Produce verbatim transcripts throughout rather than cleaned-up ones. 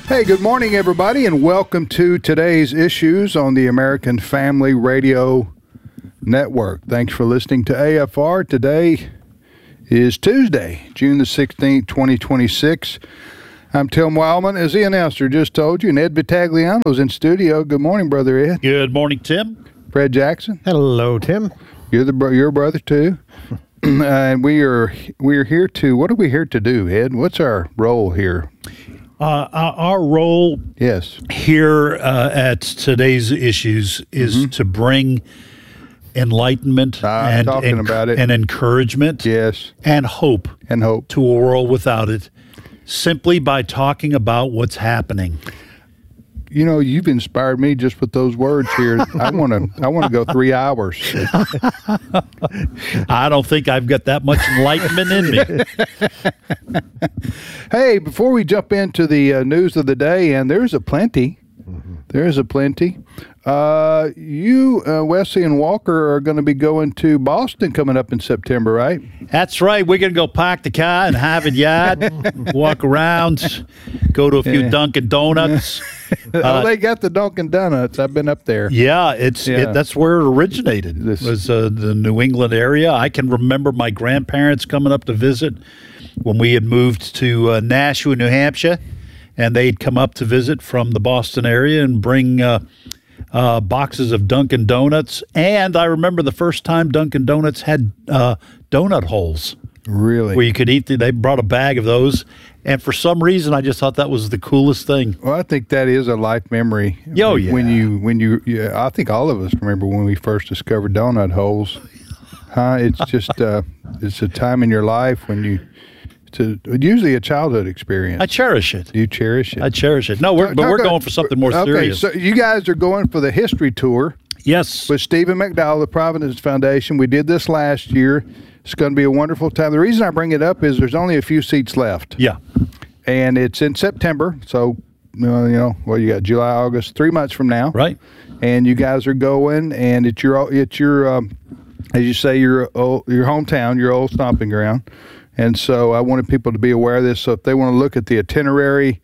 Hey, good morning, everybody, and welcome to today's issues on the American Family Radio Network. Thanks for listening to A F R. Today is Tuesday, June the sixteenth, twenty twenty-six. I'm Tim Wildman, as the announcer just told you, and Ed Vitagliano's in studio. Good morning, Brother Ed. Good morning, Tim. Fred Jackson. Hello, Tim. You're the bro- your brother too, uh, and we are we are here to. What are we here to do, Ed? What's our role here? Uh, our role Yes. here uh, at today's issues is Mm-hmm. to bring enlightenment I'm and, talking enc- about it. and encouragement Yes, and hope and hope. to a world without it, simply by talking about what's happening. You know, you've inspired me just with those words here. I want to. I want to go three hours. I don't think I've got that much enlightenment in me. Hey, before we jump into the uh, news of the day, and there's a plenty. There's a plenty. Uh, you, uh, Wesley and Walker, are going to be going to Boston coming up in September, right? That's right. We're going to go park the car in Harvard Yard, walk around, go to a few Yeah. Dunkin' Donuts. oh, they got the Dunkin' Donuts. I've been up there. Yeah, it's Yeah. It, that's where it originated. This- was uh, the New England area. I can remember my grandparents coming up to visit when we had moved to uh, Nashua, New Hampshire, and they'd come up to visit from the Boston area and bring uh, uh, boxes of Dunkin' Donuts. And I remember the first time Dunkin' Donuts had uh, donut holes Really? where you could eat. The, they brought a bag of those, and for some reason, I just thought that was the coolest thing. Well, I think that is a life memory. Oh, yeah. When you, when you, yeah, I think all of us remember when we first discovered donut holes. Huh? It's just, uh, it's a time in your life when you, it's a, usually a childhood experience. I cherish it. Do you cherish it? I cherish it. No, we're, Talk- but we're talk- going for something more okay, serious. so you guys are going for the history tour Yes. with Stephen McDowell, the Providence Foundation. We did this last year. It's going to be a wonderful time. The reason I bring it up is there's only a few seats left, Yeah. and it's in September. So, you know, you know, well, you got July, August, three months from now, Right. and you guys are going, and it's your, it's your, um, as you say, your old, your hometown, your old stomping ground. And so I wanted people to be aware of this. So if they want to look at the itinerary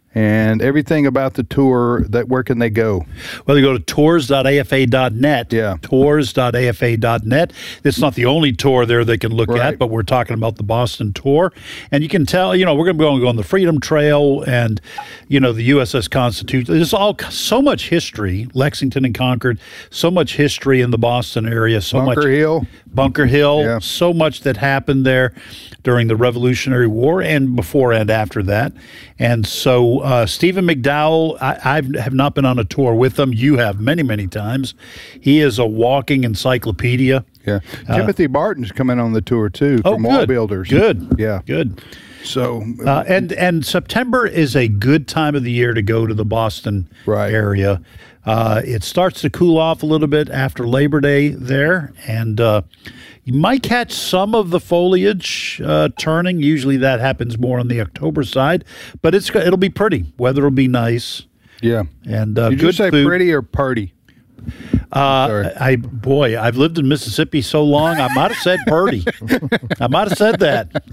and everything about the tour, that where can they go? Well, you go to tours dot A F A dot net. Yeah. tours dot A F A dot net. It's not the only tour there they can look Right. at, but we're talking about the Boston tour. And you can tell, you know, we're going to go on the Freedom Trail and, you know, the U S S Constitution. There's all so much history, Lexington and Concord, so much history in the Boston area, so Bunker much Hill. Bunker Hill, Yeah. so much that happened there during the Revolutionary War and before and after that. And so uh, Stephen McDowell, I I've, have not been on a tour with him. You have many, many times. He is a walking encyclopedia. Yeah. Timothy Barton's coming on the tour too Oh, from Wall good. Builders. Good. Yeah. Good. So Uh, and, and September is a good time of the year to go to the Boston Right. area. Uh, it starts to cool off a little bit after Labor Day there, and uh, you might catch some of the foliage uh, turning. Usually that happens more on the October side, but it's it'll be pretty. Weather will be nice, yeah. and uh, Did good you say food. pretty or party? Uh, Sorry. I boy, I've lived in Mississippi so long, I might have said Purdy. I might have said that,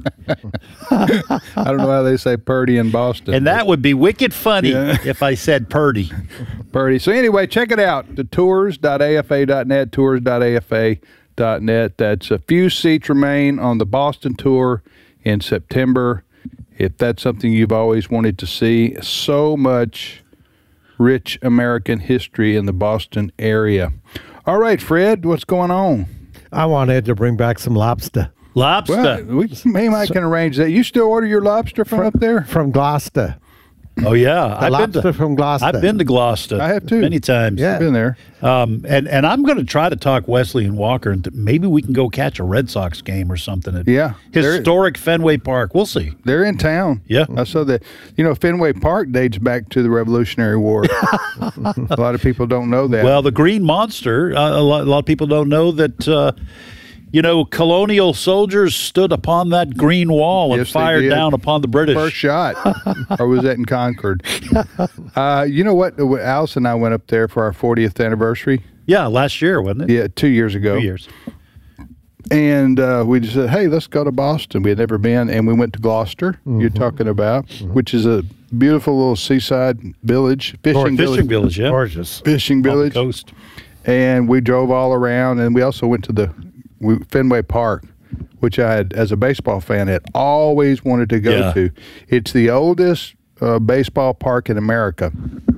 I don't know how they say Purdy in Boston. and that would be wicked funny Yeah. if I said Purdy. Purdy. So anyway, check it out. The tours dot A F A dot net, tours dot A F A dot net. That's a few seats remain on the Boston tour in September. If that's something you've always wanted to see, so much rich American history in the Boston area. All right, Fred, what's going on? I wanted to bring back some lobster Lobster. Well, we maybe I can arrange that. You still order your lobster from up there? from Gloucester. Oh yeah, The I've lobster been to, from Gloucester. I've been to Gloucester. I have too. many times. Yeah. Been there. Um, and and I'm going to try to talk Wesley and Walker, and maybe we can go catch a Red Sox game or something at Yeah, they're- historic Fenway Park. We'll see. They're in town. Yeah. I saw that. You know, Fenway Park dates back to the Revolutionary War. A lot of people don't know that. Well, the Green Monster. Uh, a, lot, a lot of people don't know that. Uh, you know, colonial soldiers stood upon that green wall and Yes, they fired did. down upon the British. First shot. Or was that in Concord? Uh, you know what? Alice and I went up there for our fortieth anniversary. Yeah, last year, wasn't it? Yeah, two years ago. Two years. And uh, we just said, hey, let's go to Boston. We had never been, and we went to Gloucester, mm-hmm. you're talking about, mm-hmm. which is a beautiful little seaside village, fishing village. Fishing village, yeah. Gorgeous. Fishing village. On the coast. And we drove all around, and we also went to the we, Fenway Park, which I had, as a baseball fan, had always wanted to go yeah. to. It's the oldest uh, baseball park in America.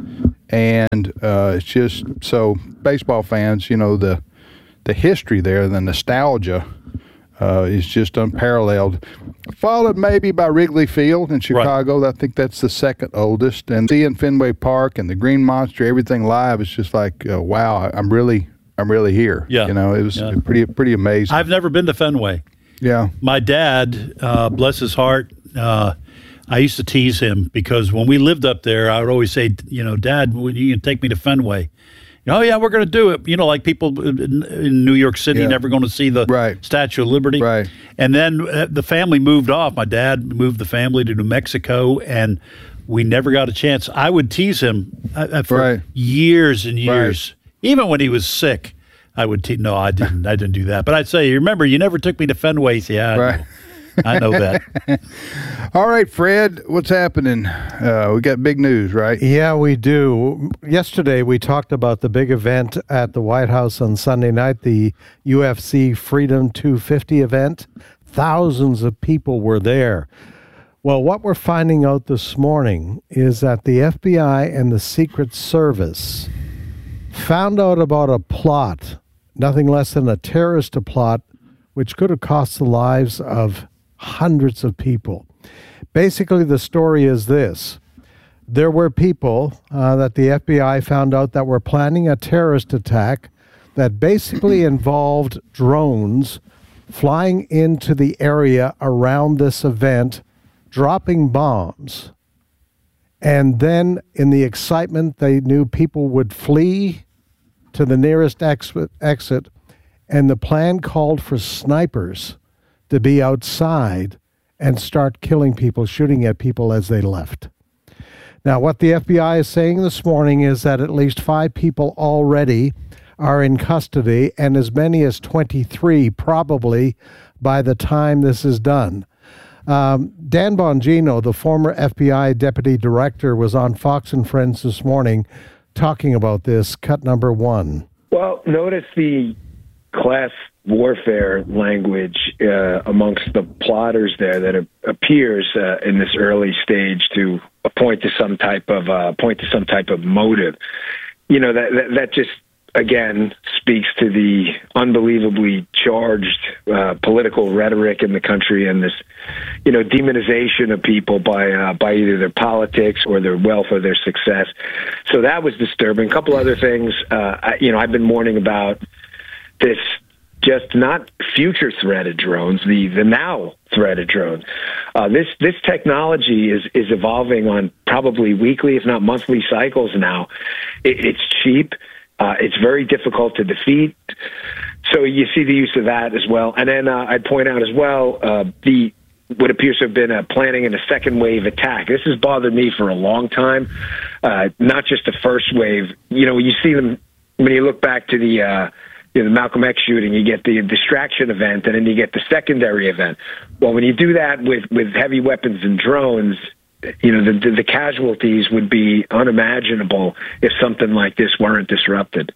And uh, it's just, so baseball fans, you know, the the history there, the nostalgia uh, is just unparalleled. Followed maybe by Wrigley Field in Chicago. Right. I think that's the second oldest. And seeing Fenway Park and the Green Monster, everything live, it's just like, uh, wow, I'm really, I'm really here. Yeah. You know, it was yeah. pretty, pretty amazing. I've never been to Fenway. Yeah. My dad, uh, bless his heart, uh, I used to tease him because when we lived up there, I would always say, you know, Dad, would you take me to Fenway? Oh, yeah, we're going to do it. You know, like people in, in New York City yeah. never going to see the right. Statue of Liberty. Right. And then uh, the family moved off. My dad moved the family to New Mexico, and we never got a chance. I would tease him uh, for right. years and years. Right. Even when he was sick, I would tease. No, I didn't. I didn't do that. But I'd say, remember, you never took me to Fenway. Yeah, I right. know. I know that. All right, Fred, what's happening? Uh, we got big news, right? Yeah, we do. Yesterday, we talked about the big event at the White House on Sunday night, the U F C Freedom two fifty event. Thousands of people were there. Well, what we're finding out this morning is that the F B I and the Secret Service found out about a plot, nothing less than a terrorist plot, which could have cost the lives of hundreds of people. Basically, the story is this. There were people uh, that the F B I found out that were planning a terrorist attack that basically involved drones flying into the area around this event, dropping bombs. And then in the excitement, they knew people would flee to the nearest ex- exit, and the plan called for snipers to be outside and start killing people, shooting at people as they left. Now, what the F B I is saying this morning is that at least five people already are in custody, and as many as twenty-three probably by the time this is done. Um, Dan Bongino, the former F B I deputy director, was on Fox and Friends this morning talking about this. Cut number one. Well, notice the class warfare language uh, amongst the plotters there that it appears uh, in this early stage to point to some type of uh, point to some type of motive. You know, that that, that just again speaks to the unbelievably charged uh, political rhetoric in the country and this, you know, demonization of people by uh, by either their politics or their wealth or their success. So that was disturbing. A couple other things. Uh, I, you know, I've been warning about this. Just not future threated drones, the, the now threated drones. Uh, this this technology is, is evolving on probably weekly, if not monthly cycles now. It, it's cheap. Uh, it's very difficult to defeat. So you see the use of that as well. And then uh, I'd point out as well uh, the what appears to have been a planning in a second wave attack. This has bothered me for a long time, uh, not just the first wave. You know, you see them when you look back to the uh, You know, the Malcolm X shooting, you get the distraction event, and then you get the secondary event. Well, when you do that with, with heavy weapons and drones, you know, the, the, the casualties would be unimaginable if something like this weren't disrupted.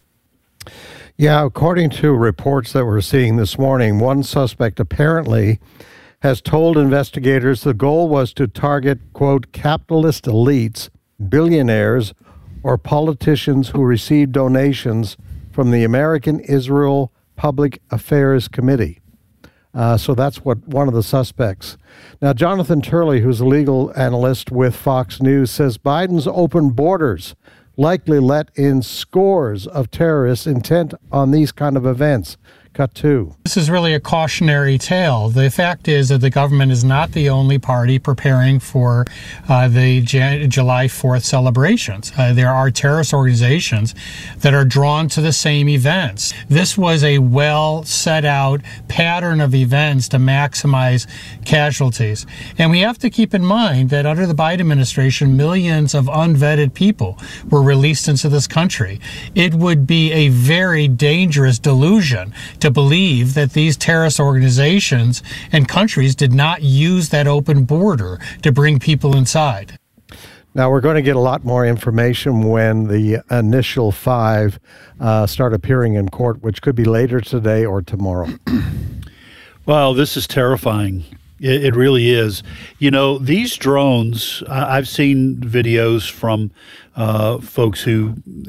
Yeah, according to reports that we're seeing this morning, one suspect apparently has told investigators the goal was to target, quote, capitalist elites, billionaires, or politicians who received donations from the American Israel Public Affairs Committee. Uh, so that's what one of the suspects. Now, Jonathan Turley, who's a legal analyst with Fox News, says Biden's open borders likely let in scores of terrorists intent on these kind of events. Cut two. This is really a cautionary tale. The fact is that the government is not the only party preparing for uh, the Jan- July fourth celebrations. Uh, there are terrorist organizations that are drawn to the same events. This was a well set out pattern of events to maximize casualties. And we have to keep in mind that under the Biden administration, millions of unvetted people were released into this country. It would be a very dangerous delusion to believe that these terrorist organizations and countries did not use that open border to bring people inside. Now, we're going to get a lot more information when the initial five uh, start appearing in court, which could be later today or tomorrow. Well, this is terrifying. It, it really is. You know, these drones, I- I've seen videos from uh, folks who